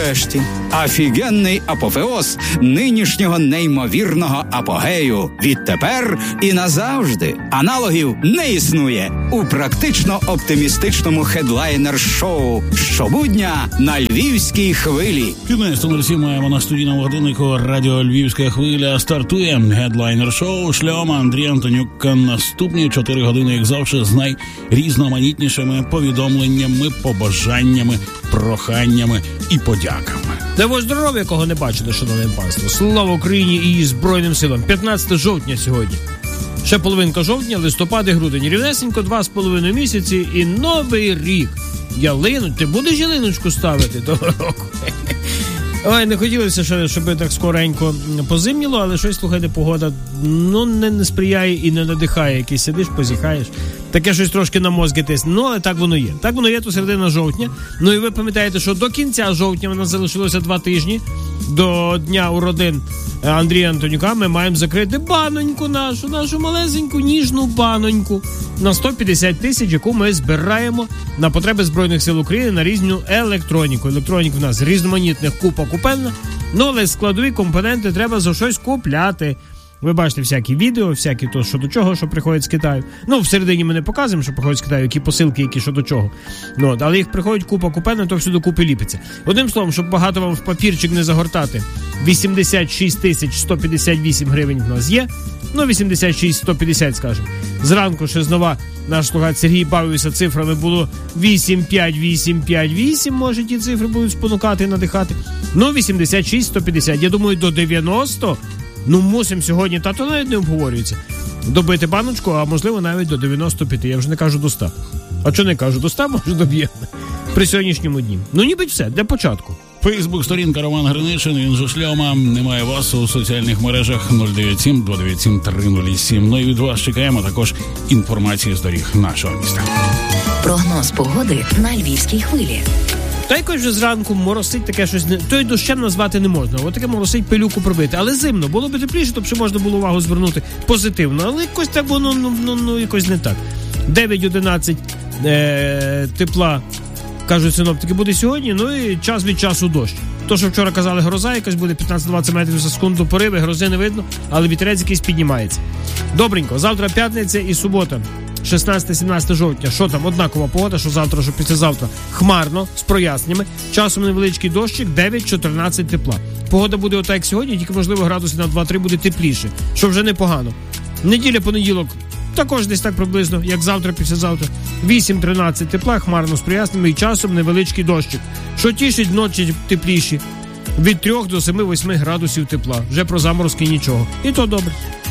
нарешті, офігенний апофеоз нинішнього неймовірного апогею. Відтепер і назавжди аналогів не існує у практично-оптимістичному хедлайнер-шоу щобудня на Львівській хвилі. 15:07 маємо на студійному годиннику радіо Львівська хвиля. Стартує гедлайнер-шоу Шльома, Андрій Антонюк. Наступні 4 години, як завжди, з найрізноманітнішими повідомленнями, побажаннями, проханнями і подяками. Дай здоров'я, кого не бачили, шановне панство. Слава Україні і Збройним силам. 15 жовтня сьогодні. Ще половинка жовтня, листопад і грудень. Рівнесенько 2,5 місяці і новий рік. Ти будеш ялиночку ставити того року? Ой, не хотілося, щоб так скоренько позимніло, але щось, слухайте, погода не сприяє і не надихає. Який сидиш, позіхаєш. Таке щось трошки на мозки тисне. Але так воно є. Так воно є, то середина жовтня. І ви пам'ятаєте, що до кінця жовтня в нас залишилося 2 тижні. До Дня уродин Андрія Антонюка ми маємо закрити баноньку нашу малесеньку, ніжну баноньку на 150 тисяч, яку ми збираємо на потреби Збройних сил України на різну електроніку. Електронік в нас різноманітних купа купенна, але складові компоненти треба за щось купляти. Ви бачите всякі відео, всякі то, що до чого, що приходять з Китаю. Всередині ми не показуємо, що приходять з Китаю, які посилки, які що до чого. Але їх приходить купа купенна, то всюди купи ліпиться. Одним словом, щоб багато вам в папірчик не загортати, 86 158 гривень в нас є. 86 150, скажімо. Зранку ще знову наш слугат Сергій бавився цифрами, було 85858, може ті цифри будуть спонукати і надихати. 86 150, я думаю, до 90 мусимо сьогодні, то навіть не обговорюється, добити баночку, а можливо навіть до 95, я вже не кажу до 100. А що не кажу, до 100 може доб'ємо при сьогоднішньому дні. Ніби все, для початку. Фейсбук-сторінка Роман Гринишин, він же Шльома. Немає вас у соціальних мережах 097 297 307. І від вас чекаємо також інформації з доріг нашого міста. Прогноз погоди на Львівській хвилі. Та якось вже зранку моросить таке щось, то й дощем назвати не можна. Ось таке моросить, пилюку пробити. Але зимно, було б тепліше, то б ще можна було увагу звернути позитивно. Але якось так воно якось не так. 9-11 тепла, кажуть синоптики, буде сьогодні, і час від часу дощ. То, що вчора казали, гроза якась буде 15-20 метрів за секунду пориви, грози не видно, але вітерець якийсь піднімається. Добренько, завтра п'ятниця і субота. 16-17 жовтня, що там, однакова погода, що завтра, що післязавтра. Хмарно, з проясненнями, часом невеличкий дощик, 9-14 тепла. Погода буде отак, як сьогодні, тільки, можливо, градусів на 2-3 буде тепліше, що вже непогано. Неділя, понеділок, також десь так приблизно, як завтра, післязавтра. 8-13 тепла, хмарно, з проясненнями і часом невеличкий дощик, що тішить вночі тепліші. Від 3 до 7-8 градусів тепла. Вже про заморозки нічого. І то добре.